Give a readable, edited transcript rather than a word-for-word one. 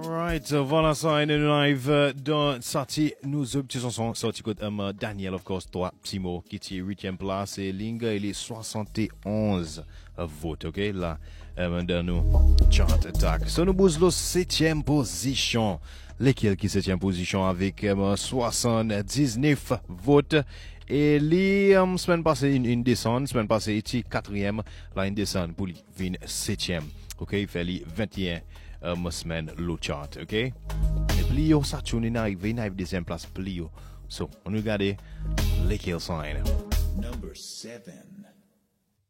Alright, voilà ça, une live dans sorti nous petits chansons sorti côté Daniel of course trois petits mots qui est 8e place et Linga il est 71 votes, OK là dans nous chart attack. So nous bouse la 7e position. Lesquels qui 7e position avec 79 votes. Et les semaine passée une descente, semaine passée il était 4e, là une descente pour venir 7e. OK, il fait les 21 semaine low chart, OK? Et puis ça tune arrive deuxième place plio. So, on regarde lesquels sont. Number 7.